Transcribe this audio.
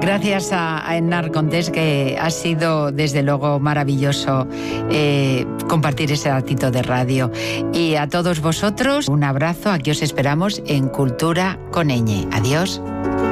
Gracias a Enar Contés, que ha sido desde luego maravilloso compartir ese ratito de radio. Y a todos vosotros, un abrazo. Aquí os esperamos en Cultura con Ñ. Adiós.